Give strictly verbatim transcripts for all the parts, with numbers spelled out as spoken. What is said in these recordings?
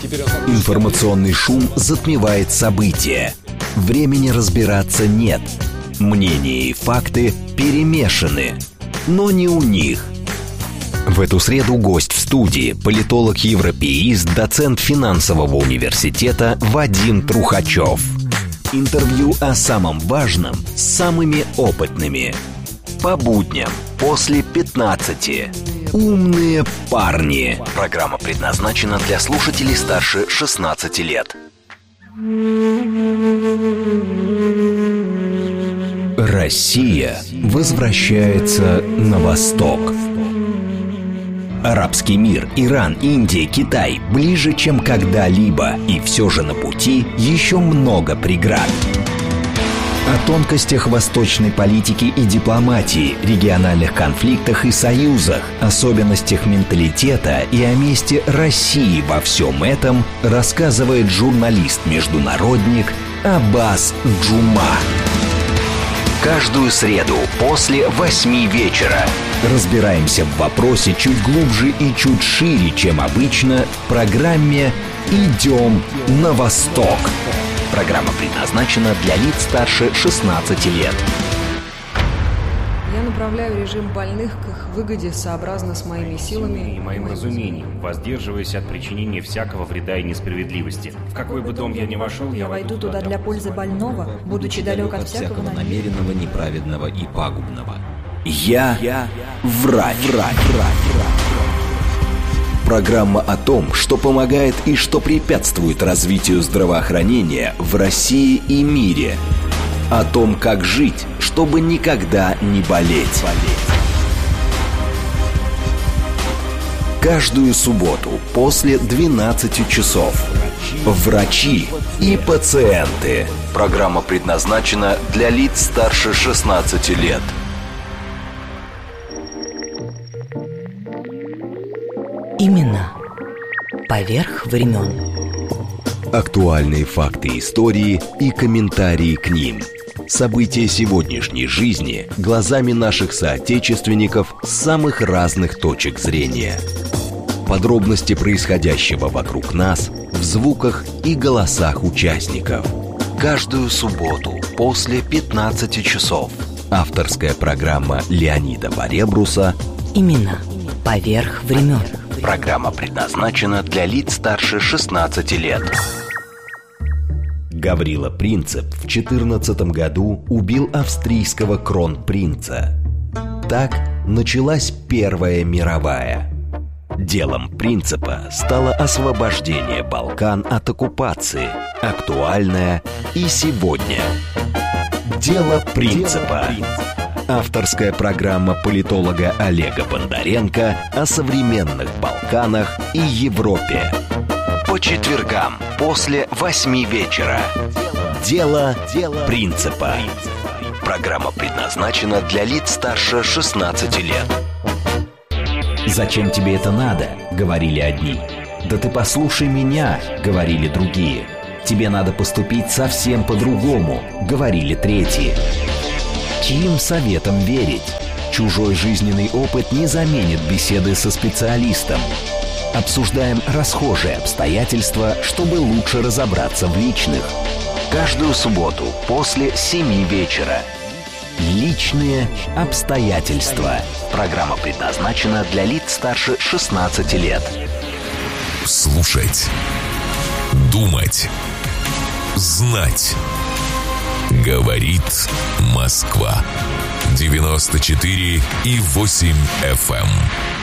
Информационный шум затмевает события. Времени разбираться нет. Мнения и факты перемешаны. Но не у них. В эту среду гость в студии – политолог-европеист, доцент финансового университета Вадим Трухачев. Интервью о самом важном с самыми опытными. По будням после пятнадцати. Умные парни. Программа предназначена для слушателей старше шестнадцати лет. Россия возвращается на восток. Арабский мир, Иран, Индия, Китай ближе, чем когда-либо, и все же на пути еще много преград. О тонкостях восточной политики и дипломатии, региональных конфликтах и союзах, особенностях менталитета и о месте России во всем этом рассказывает журналист-международник Аббас Джума. Каждую среду после восьми вечера разбираемся в вопросе чуть глубже и чуть шире, чем обычно, в программе «Идем на восток». Программа предназначена для лиц старше шестнадцати лет. Я направляю режим больных к их выгоде сообразно с моими силами и моим разумением, воздерживаясь от причинения всякого вреда и несправедливости. В какой бы дом я ни вошел, я войду туда для пользы больного, будучи далек от всякого намеренного, неправедного и пагубного. Я, я врач. врач, врач, врач. Программа о том, что помогает и что препятствует развитию здравоохранения в России и мире. О том, как жить, чтобы никогда не болеть. Каждую субботу после двенадцати часов. Врачи и пациенты. Программа предназначена для лиц старше шестнадцати лет. Именно поверх времен. Актуальные факты истории и комментарии к ним. События сегодняшней жизни глазами наших соотечественников с самых разных точек зрения. Подробности происходящего вокруг нас в звуках и голосах участников. Каждую субботу после пятнадцати часов. Авторская программа Леонида Баребруса «Именно поверх времен». Программа предназначена для лиц старше шестнадцати лет. Гаврила Принцип в четырнадцатом году убил австрийского кронпринца. Так началась Первая мировая. Делом Принципа стало освобождение Балкан от оккупации, актуальное и сегодня. Дело Принципа. Авторская программа политолога Олега Бондаренко о современных Балканах и Европе. По четвергам после восьми вечера. Дело Принципа. Программа предназначена для лиц старше шестнадцати лет. «Зачем тебе это надо?» — говорили одни. «Да ты послушай меня!» — говорили другие. «Тебе надо поступить совсем по-другому!» — говорили третьи. Чьим советам верить? Чужой жизненный опыт не заменит беседы со специалистом. Обсуждаем расхожие обстоятельства, чтобы лучше разобраться в личных. Каждую субботу после семи вечера. Личные обстоятельства. Программа предназначена для лиц старше шестнадцати лет. Слушать. Думать. Знать. Говорит Москва. девяносто четыре и восемь эф эм.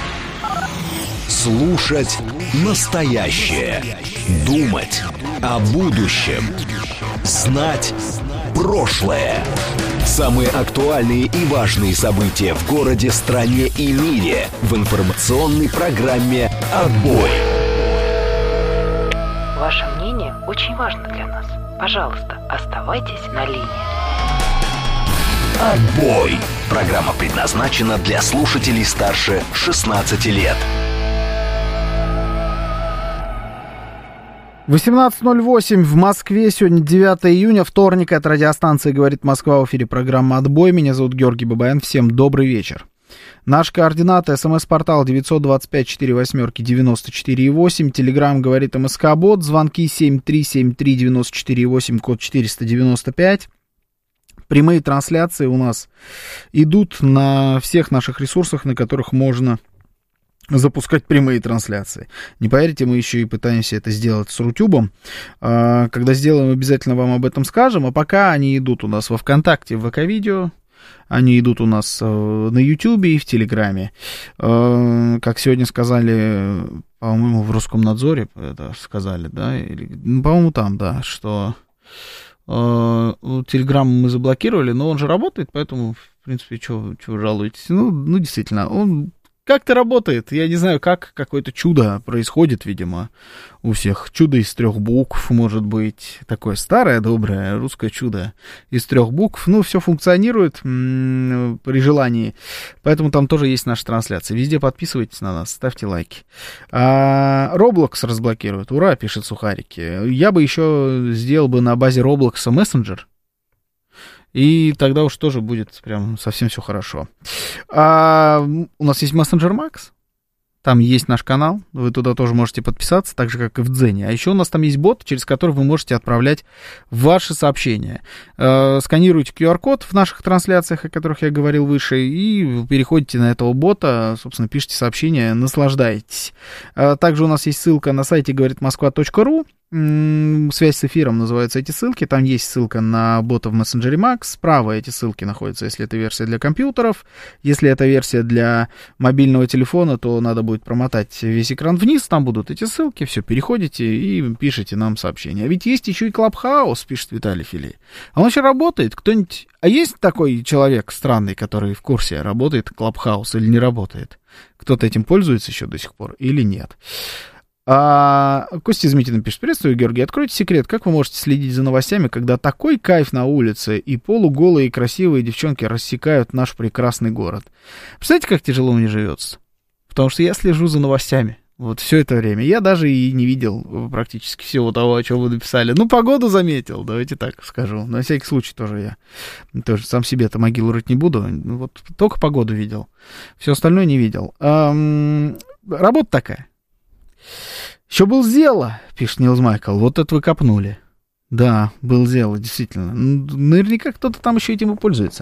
Слушать настоящее. Думать о будущем. Знать прошлое. Самые актуальные и важные события в городе, стране и мире в информационной программе «Отбой». Ваше мнение очень важно для нас. Пожалуйста, оставайтесь на линии. «Отбой». Программа предназначена для слушателей старше шестнадцати лет. восемнадцать ноль восемь в Москве. Сегодня девятое июня, вторник. От радиостанции «Говорит Москва». В эфире программа «Отбой». Меня зовут Георгий Бабаян. Всем добрый вечер. Наши координаты: смс-портал девятьсот двадцать пять сорок восемь девяносто четыре восемь, телеграм говорит МСК-бот, звонки семь три семь три девяносто четыре восемь, код четыреста девяносто пять. Прямые трансляции у нас идут на всех наших ресурсах, на которых можно запускать прямые трансляции. Не поверите, мы еще и пытаемся это сделать с Рутюбом. Когда сделаем, обязательно вам об этом скажем. А пока они идут у нас во ВКонтакте, в ВК-видео. Они идут у нас на Ютубе и в Телеграме. Как сегодня сказали, по-моему, в Роскомнадзоре, это сказали, да, или, ну, по-моему, там, да, что Телеграм мы заблокировали, но он же работает, поэтому, в принципе, что вы жалуетесь? Ну, ну, действительно, он как-то работает. Я не знаю, как, какое-то чудо происходит, видимо, у всех. Чудо из трех букв, может быть, такое старое, доброе, русское чудо из трех букв. Ну, все функционирует м- при желании, поэтому там тоже есть наши трансляции. Везде подписывайтесь на нас, ставьте лайки. А, Roblox разблокируют. Ура, пишет Сухарики. Я бы еще сделал бы на базе Roblox мессенджер. И тогда уж тоже будет прям совсем все хорошо. А, у нас есть мессенджер Max. Там есть наш канал. Вы туда тоже можете подписаться, так же, как и в Дзене. А еще у нас там есть бот, через который вы можете отправлять ваши сообщения. А, сканируйте ку ар-код в наших трансляциях, о которых я говорил выше, и переходите на этого бота, собственно, пишите сообщения, наслаждайтесь. А, также у нас есть ссылка на сайте говорит москва точка ру. Связь с эфиром называются эти ссылки. Там есть ссылка на бота в мессенджере Max. Справа эти ссылки находятся, если это версия для компьютеров. Если это версия для мобильного телефона, то надо будет промотать весь экран вниз. Там будут эти ссылки. Все, переходите и пишите нам сообщения. А ведь есть еще и Клабхаус, пишет Виталий Филей. А он еще работает? Кто-нибудь... А есть такой человек странный, который в курсе, работает Клабхаус или не работает? Кто-то этим пользуется еще до сих пор или нет? А, Костя Измитин пишет: приветствую, Георгий, откройте секрет, как вы можете следить за новостями, когда такой кайф на улице, и полуголые красивые девчонки рассекают наш прекрасный город. Представляете, как тяжело мне живется? Потому что я слежу за новостями вот все это время. Я даже и не видел практически всего того, о чем вы написали. Ну, погоду заметил, давайте так скажу. На всякий случай тоже я тоже сам себе-то могилу рыть не буду. Вот только погоду видел. Все остальное не видел. А, работа такая. Еще был Зело, пишет Нилс Майкл. Вот это вы копнули. Да, был Зело, действительно. Наверняка кто-то там еще этим и пользуется.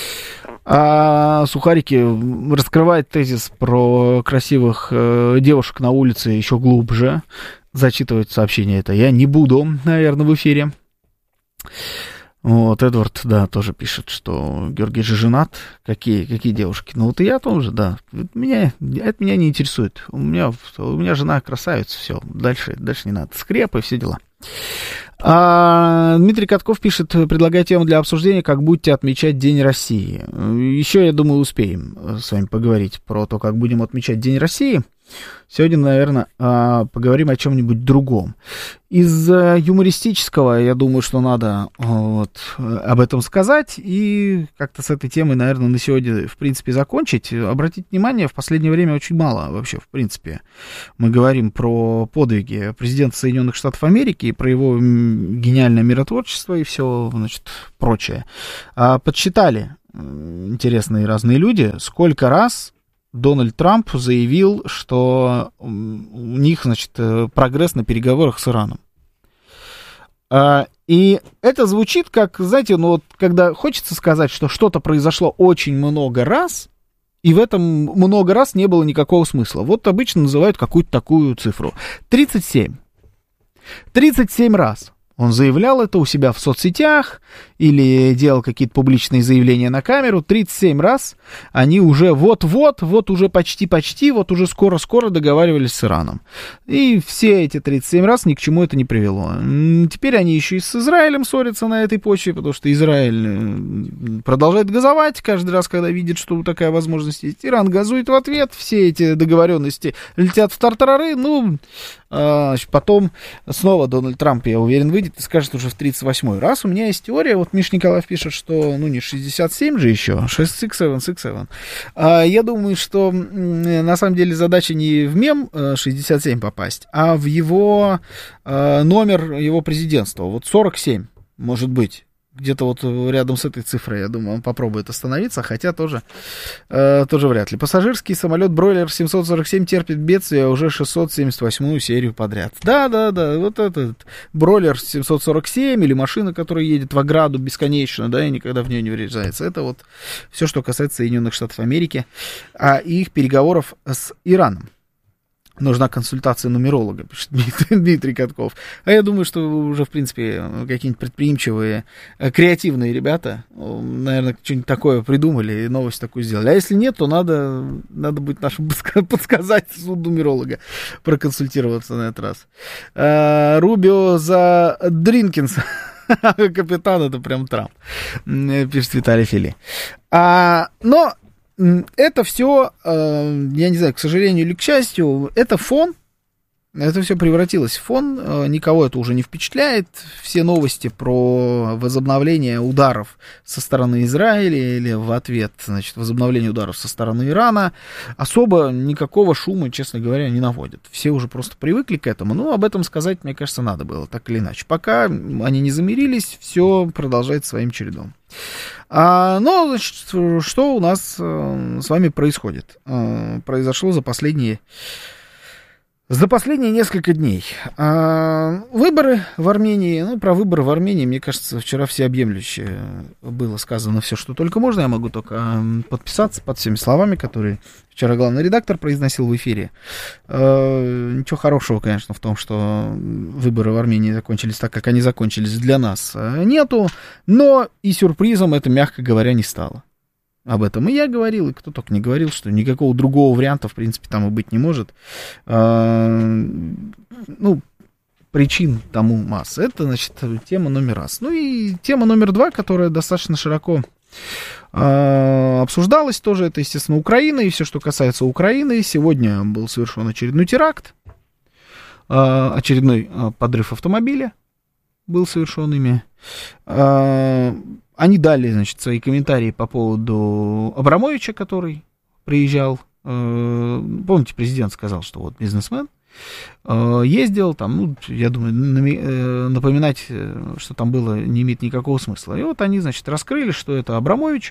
А Сухарики раскрывает тезис про красивых э, девушек на улице еще глубже. Зачитывать сообщение это я не буду, наверное, в эфире. Вот, Эдвард, да, тоже пишет, что Георгий же женат. Какие, какие девушки? Ну, вот и я тоже, да. Меня, это меня не интересует. У меня, у меня жена красавица, все. Дальше, дальше не надо. Скрепы, все дела. А, Дмитрий Катков пишет: предлагаю тему для обсуждения, как будете отмечать День России. Еще, я думаю, успеем с вами поговорить про то, как будем отмечать День России. Сегодня, наверное, поговорим о чем-нибудь другом. Из юмористического, я думаю, что надо вот об этом сказать и как-то с этой темой, наверное, на сегодня, в принципе, закончить. Обратите внимание, в последнее время очень мало вообще, в принципе. Мы говорим про подвиги президента Соединенных Штатов Америки, про его гениальное миротворчество и все, значит, прочее. Подсчитали интересные разные люди, сколько раз Дональд Трамп заявил, что у них, значит, прогресс на переговорах с Ираном. И это звучит как, знаете, ну вот, когда хочется сказать, что что-то произошло очень много раз, и в этом много раз не было никакого смысла. Вот обычно называют какую-то такую цифру. тридцать семь. тридцать семь раз. Он заявлял это у себя в соцсетях или делал какие-то публичные заявления на камеру. тридцать семь раз они уже вот-вот, вот уже почти-почти, вот уже скоро-скоро договаривались с Ираном. И все эти тридцать семь раз ни к чему это не привело. Теперь они еще и с Израилем ссорятся на этой почве, потому что Израиль продолжает газовать каждый раз, когда видит, что такая возможность есть. Иран газует в ответ, все эти договоренности летят в тартарары. Ну, потом снова Дональд Трамп, я уверен, выйдет и скажет уже в тридцать восьмой раз. У меня есть теория, вот Миш Николаев пишет, что, ну, не шестьдесят семь же еще, шесть семь шесть семь. А я думаю, что на самом деле задача не в мем шестьдесят семь попасть, а в его номер его президентства. Вот сорок семь, может быть. Где-то вот рядом с этой цифрой, я думаю, он попробует остановиться, хотя тоже, э, тоже вряд ли. Пассажирский самолет Бройлер семьсот сорок семь терпит бедствие уже шестьсот семьдесят восьмую серию подряд. Да-да-да, вот этот Бройлер семьсот сорок семь или машина, которая едет в ограду бесконечно, да, и никогда в нее не врезается. Это вот все, что касается Соединенных Штатов Америки, а их переговоров с Ираном. Нужна консультация нумеролога, пишет Дмитрий, Дмитрий Катков. А я думаю, что уже, в принципе, какие-нибудь предприимчивые, креативные ребята, наверное, что-нибудь такое придумали и новость такую сделали. А если нет, то надо, надо будет нашему подсказать нумеролога, проконсультироваться на этот раз. А, Рубио за Дринкинса. Капитан, это прям Трамп, пишет Виталий Фили. А, но... Это все, я не знаю, к сожалению или к счастью, это фон, это все превратилось в фон, никого это уже не впечатляет, все новости про возобновление ударов со стороны Израиля или в ответ, значит, возобновление ударов со стороны Ирана особо никакого шума, честно говоря, не наводят. Все уже просто привыкли к этому, но об этом сказать, мне кажется, надо было, так или иначе. Пока они не замирились, все продолжает своим чередом. А, но, значит, что у нас а, с вами происходит? А, произошло за последние, за последние несколько дней. А, выборы в Армении, ну, про выборы в Армении, мне кажется, вчера всеобъемлюще было сказано все, что только можно. Я могу только подписаться под всеми словами, которые вчера главный редактор произносил в эфире. А, ничего хорошего, конечно, в том, что выборы в Армении закончились так, как они закончились, для нас нету, но и сюрпризом это, мягко говоря, не стало. Об этом и я говорил, и кто только не говорил, что никакого другого варианта, в принципе, там и быть не может. А, ну, причин тому масса. Это, значит, тема номер раз. Ну и тема номер два, которая достаточно широко а, обсуждалась тоже, это, естественно, Украина, и все, что касается Украины. Сегодня был совершен очередной теракт, а, очередной а, подрыв автомобиля был совершен ими. А, Они дали, значит, свои комментарии по поводу Абрамовича, который приезжал. Помните, президент сказал, что вот бизнесмен ездил там, ну, я думаю, напоминать, что там было, не имеет никакого смысла. И вот они, значит, раскрыли, что это Абрамович.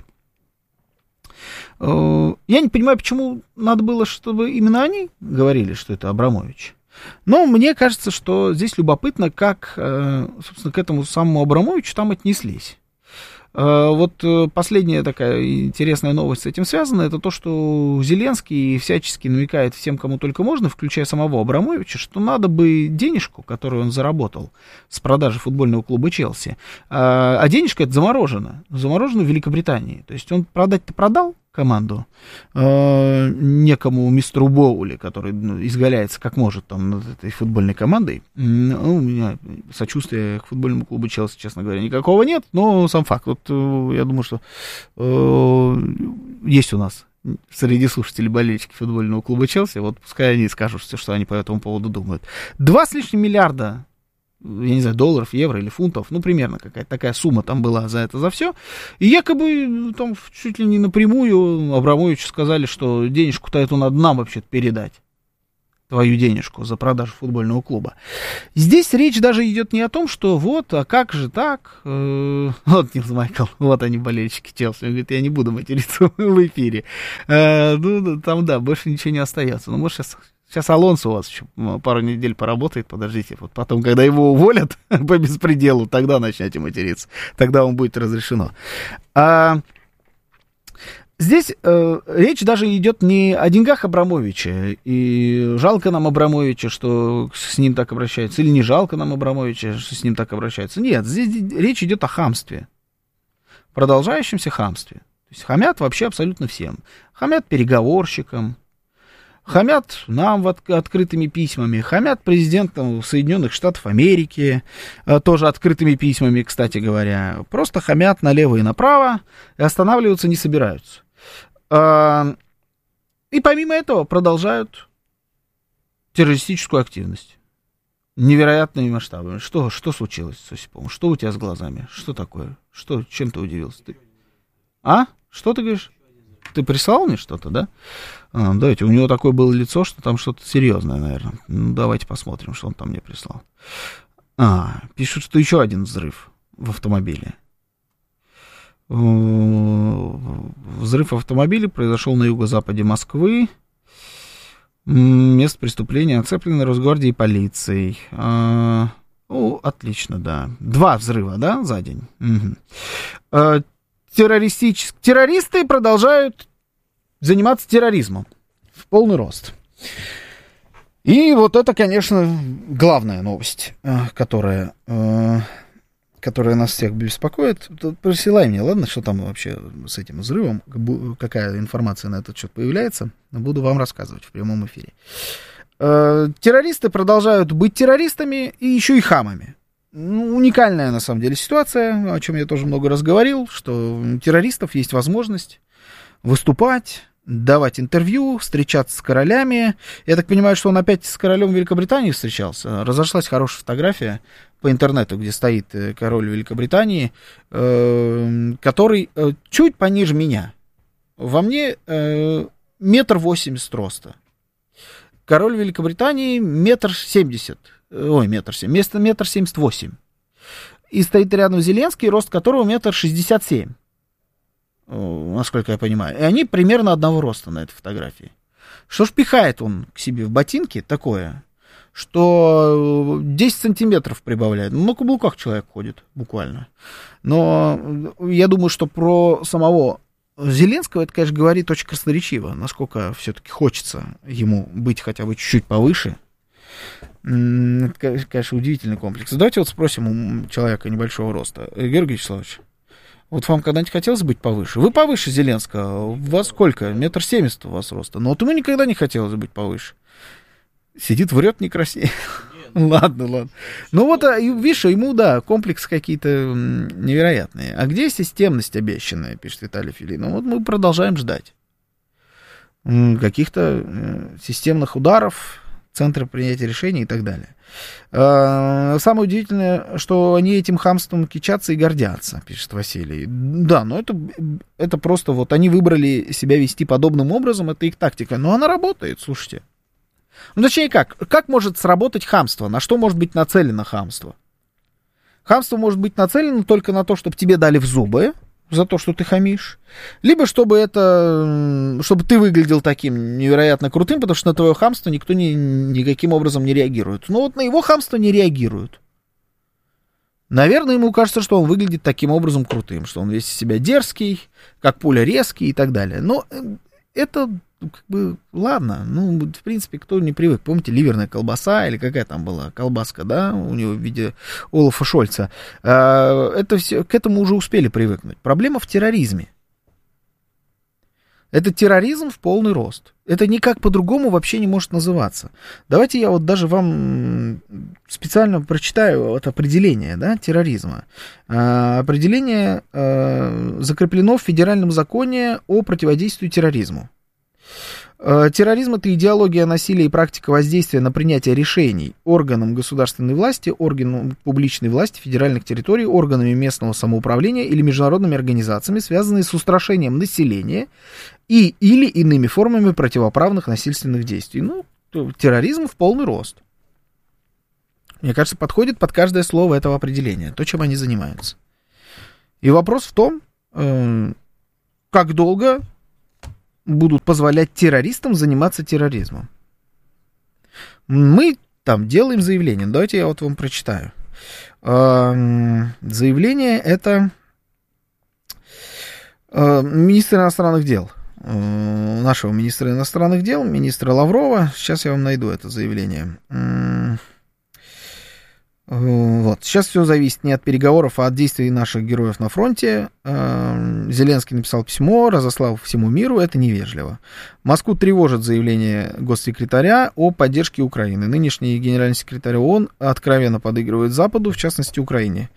Я не понимаю, почему надо было, чтобы именно они говорили, что это Абрамович. Но мне кажется, что здесь любопытно, как, собственно, к этому самому Абрамовичу там отнеслись. Вот последняя такая интересная новость с этим связана, это то, что Зеленский всячески намекает всем, кому только можно, включая самого Абрамовича, что надо бы денежку, которую он заработал с продажи футбольного клуба Челси, а денежка это заморожена, заморожена в Великобритании. То есть он продать-то продал команду э, некому мистеру Боули, который ну, изгаляется как может там над этой футбольной командой. Ну, у меня сочувствия к футбольному клубу Челси, честно говоря, никакого нет, но сам факт. Вот э, я думаю, что э, есть у нас среди слушателей болельщики футбольного клуба Челси, вот пускай они скажут, что они по этому поводу думают. Два с лишним миллиарда, я не знаю, долларов, евро или фунтов, ну, примерно какая-то такая сумма там была за это, за все. И якобы там чуть ли не напрямую Абрамовичу сказали, что денежку-то эту надо нам вообще-то передать. Твою денежку за продажу футбольного клуба. Здесь речь даже идет не о том, что вот, а как же так? Э, вот, Нилс Майкл, вот они, болельщики Челси. Он говорит, я не буду материться в эфире. Э, ну, там, да, больше ничего не остается. Ну, может, сейчас... Сейчас Алонсо у вас еще пару недель поработает, подождите, вот потом, когда его уволят по беспределу, тогда начнете материться, тогда вам будет разрешено. А, здесь э, речь даже идет не о деньгах Абрамовича, и жалко нам Абрамовича, что с ним так обращаются, или не жалко нам Абрамовича, что с ним так обращаются. Нет, здесь речь идет о хамстве, продолжающемся хамстве. То есть хамят вообще абсолютно всем. Хамят переговорщикам, хамят нам вот открытыми письмами, хамят президентам Соединенных Штатов Америки, тоже открытыми письмами, кстати говоря. Просто хамят налево и направо, и останавливаться не собираются. И помимо этого продолжают террористическую активность. Невероятными масштабами. Что, что случилось с Осиповым? Что у тебя с глазами? Что такое? Что, чем ты удивился? Ты... А? Что ты говоришь? Ты прислал мне что-то, да? А, давайте, у него такое было лицо, что там что-то серьезное, наверное. Ну, давайте посмотрим, что он там мне прислал. А, пишут, что еще один взрыв в автомобиле. Взрыв автомобиля произошел на юго-западе Москвы. Место преступления оцеплено Росгвардией и полицией. О, отлично, да. Два взрыва, да, за день? Угу. Террористические... Террористы продолжают заниматься терроризмом в полный рост. И вот это, конечно, главная новость, которая... которая нас всех беспокоит. Присылай мне, ладно, что там вообще с этим взрывом, какая информация на этот счет появляется, буду вам рассказывать в прямом эфире. Э, террористы продолжают быть террористами и еще и хамами. Ну, уникальная, на самом деле, ситуация, о чем я тоже много раз говорил, что у террористов есть возможность выступать, давать интервью, встречаться с королями. Я так понимаю, что он опять с королем Великобритании встречался. Разошлась хорошая фотография по интернету, где стоит король Великобритании, э, который э, чуть пониже меня. Во мне э, метр восемьдесят роста. Король Великобритании метр семьдесят. Ой, метр семьдесят. Метр семьдесят восемь. И стоит рядом Зеленский, рост которого метр шестьдесят семь. Насколько я понимаю. И они примерно одного роста на этой фотографии. Что ж пихает он к себе в ботинки такое, что десять сантиметров прибавляет. Ну, на каблуках человек ходит, буквально. Но я думаю, что про самого Зеленского это, конечно, говорит очень красноречиво, насколько все-таки хочется ему быть хотя бы чуть-чуть повыше. Это, конечно, удивительный комплекс. Давайте вот спросим у человека небольшого роста. Георгий Вячеславович, вот вам когда-нибудь хотелось быть повыше? Вы повыше Зеленского. У вас сколько? Метр семьдесят у вас роста. Но вот ему никогда не хотелось быть повыше. Сидит, врет, не краснеет. Ладно, ладно. Ну вот, видишь, ему, да, комплексы какие-то невероятные. А где системность обещанная, пишет Виталий Филин? Ну вот мы продолжаем ждать каких-то системных ударов, центры принятия решений и так далее. Самое удивительное, что они этим хамством кичатся и гордятся, пишет Василий. Да, но это, это просто вот они выбрали себя вести подобным образом, это их тактика. Но она работает, слушайте. Ну, точнее, как? Как может сработать хамство? На что может быть нацелено хамство? Хамство может быть нацелено только на то, чтобы тебе дали в зубы за то, что ты хамишь, либо чтобы это, чтобы ты выглядел таким невероятно крутым, потому что на твое хамство никто ни, никаким образом не реагирует. Но вот на его хамство не реагируют. Наверное, ему кажется, что он выглядит таким образом крутым, что он весь из себя дерзкий, как пуля резкий и так далее. Но это, как бы, ладно, ну, в принципе, кто не привык. Помните, ливерная колбаса, или какая там была колбаска, да, у него в виде Олафа Шольца. Это все, к этому уже успели привыкнуть. Проблема в терроризме. Это терроризм в полный рост. Это никак по-другому вообще не может называться. Давайте я вот даже вам специально прочитаю это определение, да, терроризма. А, определение а, закреплено в Федеральном законе о противодействии терроризму. Терроризм — это идеология насилия и практика воздействия на принятие решений органам государственной власти, органам публичной власти федеральных территорий, органами местного самоуправления или международными организациями, связанные с устрашением населения и или иными формами противоправных насильственных действий. Ну, терроризм в полный рост. Мне кажется, подходит под каждое слово этого определения, то, чем они занимаются. И вопрос в том, как долго будут позволять террористам заниматься терроризмом. Мы там делаем заявление. Давайте я вот вам прочитаю. Заявление это министра иностранных дел. Нашего министра иностранных дел, министра Лаврова. Сейчас я вам найду это заявление. Вот. Сейчас все зависит не от переговоров, а от действий наших героев на фронте. Зеленский написал письмо, разослал всему миру, это невежливо. Москву тревожит заявление госсекретаря о поддержке Украины. Нынешний генеральный секретарь ООН откровенно подыгрывает Западу, в частности Украине.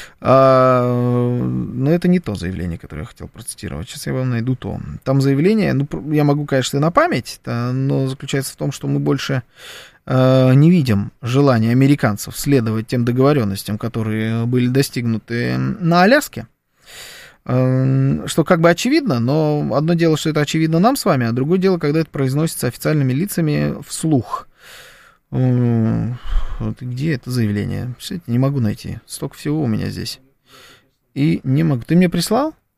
Но это не то заявление, которое я хотел процитировать. Сейчас я вам найду то. Там заявление, ну, я могу, конечно, на память, но заключается в том, что мы больше не видим желания американцев следовать тем договоренностям, которые были достигнуты на Аляске, что как бы очевидно, но одно дело, что это очевидно нам с вами, а другое дело, когда это произносится официальными лицами вслух. Вот где это заявление? Не могу найти. Столько всего у меня здесь. И не могу. Ты мне прислал?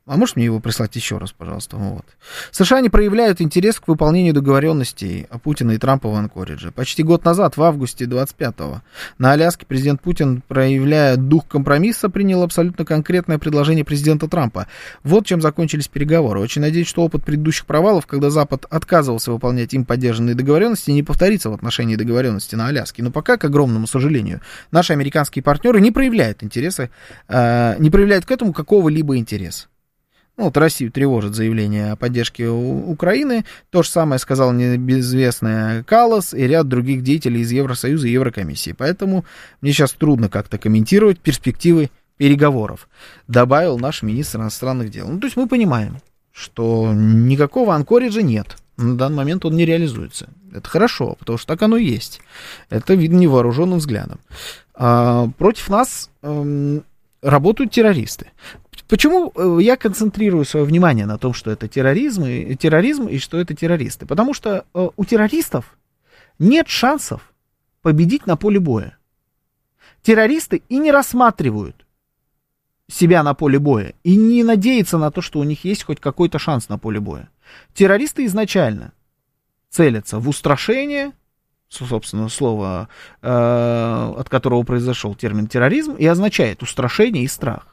А можешь мне его прислать еще раз, пожалуйста? Вот. США не проявляют интерес к выполнению договоренностей Путина и Трампа в Анкоридже. Почти год назад, в августе двадцать пятого, на Аляске президент Путин, проявляя дух компромисса, принял абсолютно конкретное предложение президента Трампа. Вот чем закончились переговоры. Очень надеюсь, что опыт предыдущих провалов, когда Запад отказывался выполнять им поддержанные договоренности, не повторится в отношении договоренности на Аляске. Но пока, к огромному сожалению, наши американские партнеры не проявляют интереса, э, не проявляют к этому какого-либо интереса. Ну, вот Россию тревожит заявление о поддержке у- Украины. То же самое сказал небезвестная Каллас и ряд других деятелей из Евросоюза и Еврокомиссии. Поэтому мне сейчас трудно как-то комментировать перспективы переговоров, добавил наш министр иностранных дел. Ну, то есть мы понимаем, что никакого Анкориджа нет. На данный момент он не реализуется. Это хорошо, потому что так оно и есть. Это видно невооруженным взглядом. А, против нас эм, работают террористы. Почему я концентрирую свое внимание на том, что это терроризм и, терроризм и что это террористы? Потому что э, у террористов нет шансов победить на поле боя. Террористы и не рассматривают себя на поле боя, и не надеются на то, что у них есть хоть какой-то шанс на поле боя. Террористы изначально целятся в устрашение, собственно, слово, э, от которого произошел термин терроризм, и означает устрашение и страх.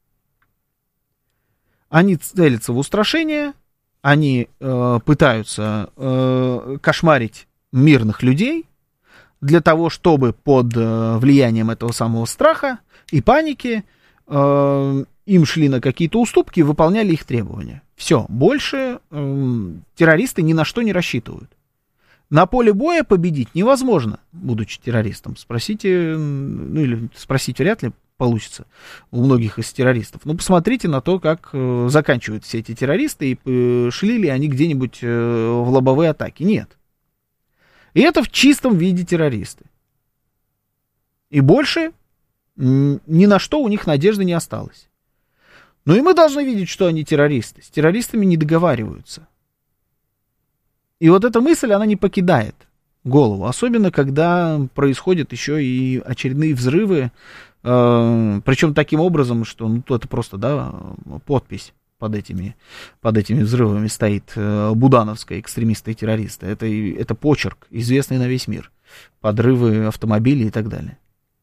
Они целятся в устрашение, они э, пытаются э, кошмарить мирных людей для того, чтобы под э, влиянием этого самого страха и паники э, им шли на какие-то уступки и выполняли их требования. Все, больше э, террористы ни на что не рассчитывают. На поле боя победить невозможно, будучи террористом. Спросите, ну или спросить вряд ли получится у многих из террористов. Ну, посмотрите на то, как э, заканчивают все эти террористы, и э, шли ли они где-нибудь э, в лобовые атаки. Нет. И это в чистом виде террористы. И больше м, ни на что у них надежды не осталось. Ну и мы должны видеть, что они террористы. С террористами не договариваются. И вот эта мысль, она не покидает голову. Особенно, когда происходят еще и очередные взрывы, э, причем таким образом, что ну, это просто, да, подпись под этими, под этими взрывами стоит э, будановская, экстремисты и террористы. Это, это почерк, известный на весь мир. Подрывы автомобилей и так далее.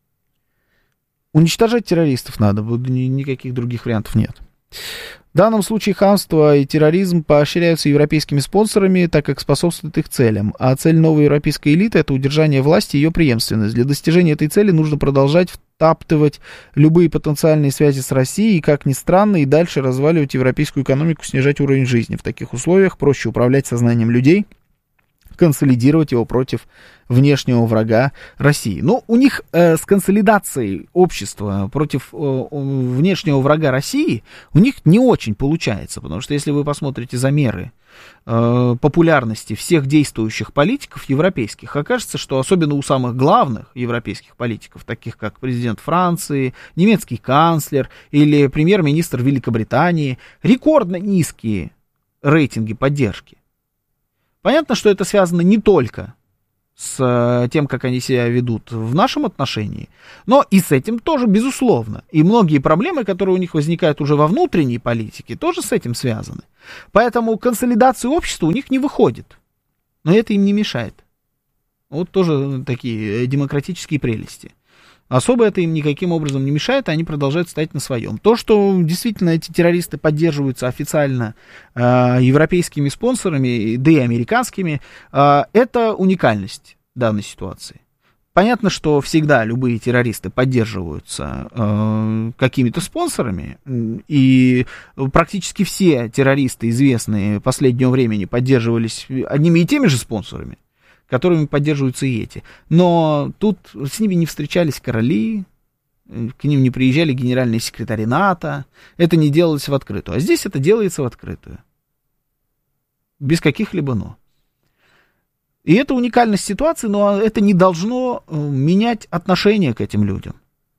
Уничтожать террористов надо, никаких других вариантов нет. В данном случае хамство и терроризм поощряются европейскими спонсорами, так как способствуют их целям. А цель новой европейской элиты — это удержание власти и ее преемственность. Для достижения этой цели нужно продолжать втаптывать любые потенциальные связи с Россией и, как ни странно, и дальше разваливать европейскую экономику, снижать уровень жизни. В таких условиях проще управлять сознанием людей, консолидировать его против внешнего врага России. Но у них э, с консолидацией общества против э, внешнего врага России у них не очень получается, потому что если вы посмотрите замеры э, популярности всех действующих политиков европейских, окажется, что особенно у самых главных европейских политиков, таких как президент Франции, немецкий канцлер или премьер-министр Великобритании, рекордно низкие рейтинги поддержки. Понятно, что это связано не только с тем, как они себя ведут в нашем отношении, но и с этим тоже, безусловно. И многие проблемы, которые у них возникают уже во внутренней политике, тоже с этим связаны. Поэтому консолидация общества у них не выходит. Но это им не мешает. Вот тоже такие демократические прелести. Особо это им никаким образом не мешает, они продолжают стоять на своем. То, что действительно эти террористы поддерживаются официально э, европейскими спонсорами, да и американскими, э, это уникальность данной ситуации. Понятно, что всегда любые террористы поддерживаются э, какими-то спонсорами, и практически все террористы, известные последнего времени, поддерживались одними и теми же спонсорами, которыми поддерживаются и эти. Но тут с ними не встречались короли, к ним не приезжали генеральные секретари НАТО, это не делалось в открытую. А здесь это делается в открытую. Без каких-либо «но». И это уникальность ситуации, но это не должно менять отношение к этим людям.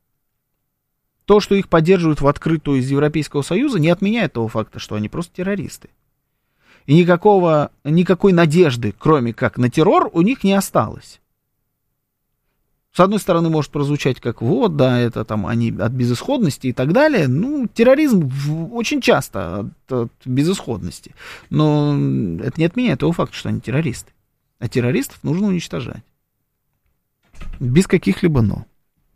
То, что их поддерживают в открытую из Европейского Союза, не отменяет того факта, что они просто террористы. И никакого, никакой надежды, кроме как на террор, у них не осталось. С одной стороны, может прозвучать как вот, да, это там они от безысходности и так далее. Ну, терроризм в, очень часто от, от безысходности. Но это не отменяет того факта, что они террористы. А террористов нужно уничтожать. Без каких-либо «но».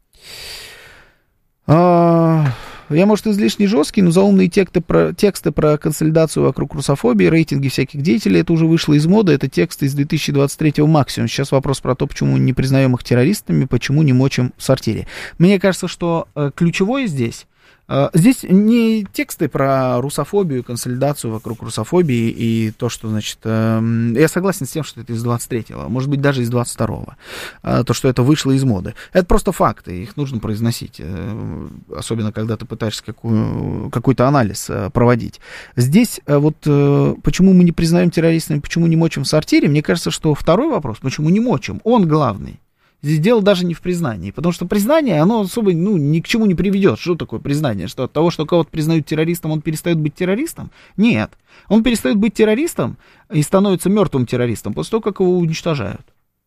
А... Я, может, излишне жесткий, но заумные тексты про, тексты про консолидацию вокруг русофобии, рейтинги всяких деятелей, это уже вышло из моды, это тексты из две тысячи двадцать третьего максимум. Сейчас вопрос про то, почему не признаем их террористами, почему не мочим в сортире. Мне кажется, что э, ключевое здесь, э, здесь не тексты про русофобию, консолидацию вокруг русофобии и то, что, значит, э, я согласен с тем, что это из двадцать третьего, может быть, даже из двадцать второго, э, то, что это вышло из моды. Это просто факты, их нужно произносить, э, особенно когда ты пытаешься какую, какой-то анализ э, проводить. Здесь э, вот э, почему мы не признаем террористами, почему не мочим в сортире, мне кажется, что второй вопрос, почему не мочим, он главный. Здесь дело даже не в признании, потому что признание, оно особо, ну, ни к чему не приведет. Что такое признание? Что от того, что кого-то признают террористом, он перестает быть террористом? Нет. Он перестает быть террористом и становится мертвым террористом после того, как его уничтожают.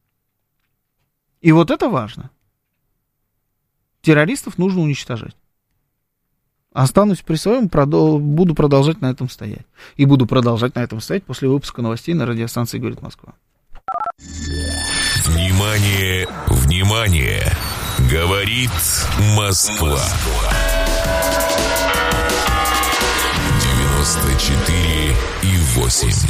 И вот это важно. Террористов нужно уничтожать. Останусь при своем, продол- буду продолжать на этом стоять. И буду продолжать на этом стоять после выпуска новостей на радиостанции «Говорит Москва». Внимание, внимание! Говорит Москва. девяносто четыре и восемь.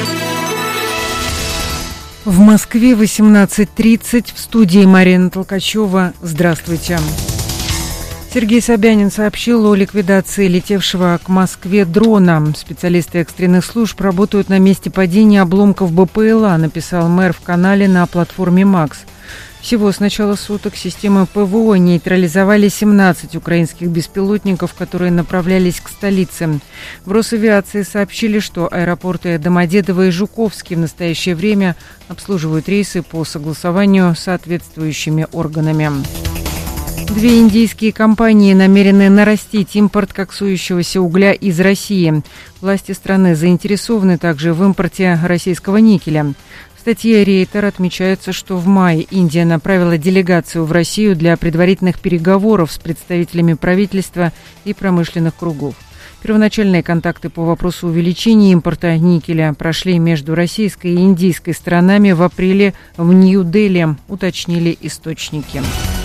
В Москве восемнадцать тридцать. В студии Марина Толкачева. Здравствуйте. Сергей Собянин сообщил о ликвидации летевшего к Москве дрона. Специалисты экстренных служб работают на месте падения обломков БПЛА, написал мэр в канале на платформе «Макс». Всего с начала суток системы ПВО нейтрализовали семнадцать украинских беспилотников, которые направлялись к столице. В Росавиации сообщили, что аэропорты Домодедово и Жуковский в настоящее время обслуживают рейсы по согласованию с соответствующими органами. Две индийские компании намерены нарастить импорт коксующегося угля из России. Власти страны заинтересованы также в импорте российского никеля. В статье Рейтер отмечается, что в мае Индия направила делегацию в Россию для предварительных переговоров с представителями правительства и промышленных кругов. Первоначальные контакты по вопросу увеличения импорта никеля прошли между российской и индийской сторонами в апреле в Нью-Дели, уточнили источники.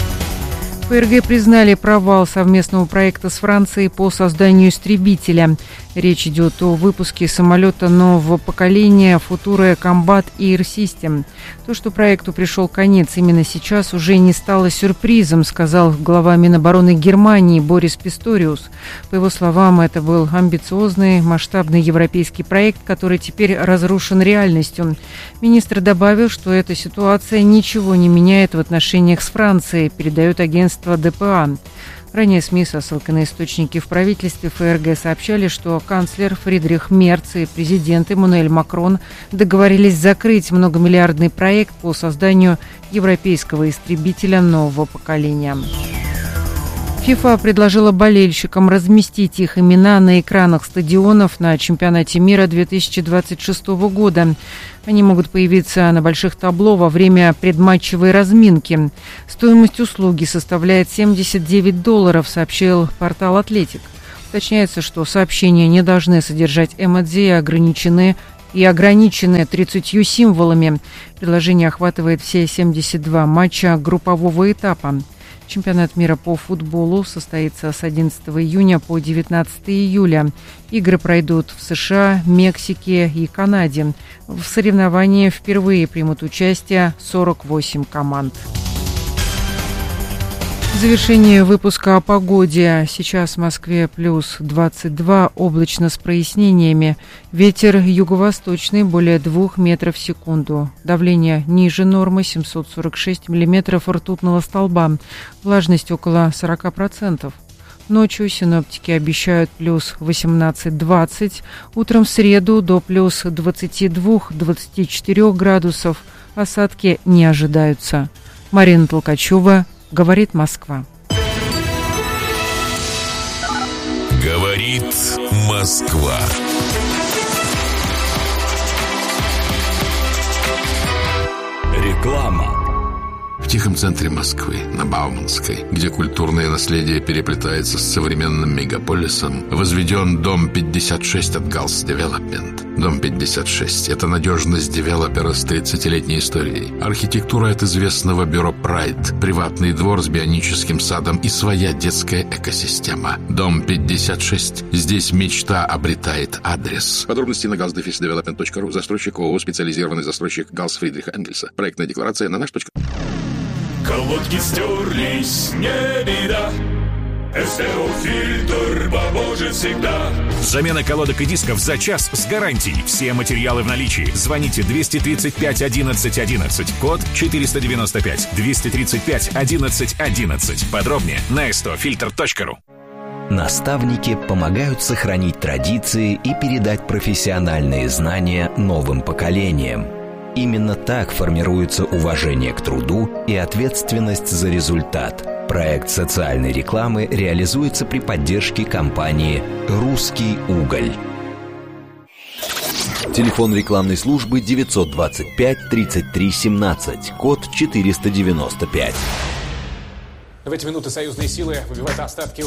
ФРГ признали провал совместного проекта с Францией по созданию истребителя. Речь идет о выпуске самолета нового поколения Futura Combat Air System. То, что проекту пришел конец именно сейчас, уже не стало сюрпризом, сказал глава Минобороны Германии Борис Писториус. По его словам, это был амбициозный, масштабный европейский проект, который теперь разрушен реальностью. Министр добавил, что эта ситуация ничего не меняет в отношениях с Францией, передает агентство ДПА. Ранее СМИ со ссылкой на источники в правительстве ФРГ сообщали, что канцлер Фридрих Мерц и президент Эммануэль Макрон договорились закрыть многомиллиардный проект по созданию европейского истребителя нового поколения. ФИФА предложила болельщикам разместить их имена на экранах стадионов на чемпионате мира две тысячи двадцать шестого года. Они могут появиться на больших табло во время предматчевой разминки. Стоимость услуги составляет семьдесят девять долларов, сообщил портал «Атлетик». Уточняется, что сообщения не должны содержать эмодзи и ограничены и ограничены тридцатью символами. Приложение охватывает все семьдесят два матча группового этапа. Чемпионат мира по футболу состоится с одиннадцатого июня по девятнадцатого июля. Игры пройдут в США, Мексике и Канаде. В соревновании впервые примут участие сорок восемь команд. В завершение выпуска о погоде. Сейчас в Москве плюс двадцать два, облачно с прояснениями. Ветер юго-восточный более двух метров в секунду. Давление ниже нормы семьсот сорок шесть миллиметров ртутного столба. Влажность около сорок процентов. Ночью синоптики обещают плюс восемнадцать-двадцать. Утром в среду до плюс двадцать два - двадцать четыре градусов. Осадки не ожидаются. Марина Толкачева. Говорит Москва. Говорит Москва. Реклама. В тихом центре Москвы, на Бауманской, где культурное наследие переплетается с современным мегаполисом, возведен дом пятьдесят шесть от Галс Девелопмент. Дом пятьдесят шесть – это надежность девелопера с тридцатилетней историей. Архитектура от известного бюро Прайд, приватный двор с бионическим садом и своя детская экосистема. Дом пятьдесят шесть. Здесь мечта обретает адрес. Подробности на галс дефис девелопмент точка ру. Застройщик ООО «Специализированный застройщик Галс Фридриха Энгельса». Проектная декларация на наш. Колодки стерлись, не беда. СТО-фильтр поможет всегда. Замена колодок и дисков за час с гарантией. Все материалы в наличии. Звоните двести тридцать пять одиннадцать одиннадцать. Код четыреста девяносто пять. двести тридцать пять одиннадцать одиннадцать. Подробнее на эс тэ о фильтр точка ру. Наставники помогают сохранить традиции и передать профессиональные знания новым поколениям. Именно так формируется уважение к труду и ответственность за результат. Проект социальной рекламы реализуется при поддержке компании «Русский уголь». Телефон рекламной службы девятьсот двадцать пять тридцать три семнадцать, код четыреста девяносто пять. В эти минуты союзные силы выбивают остатки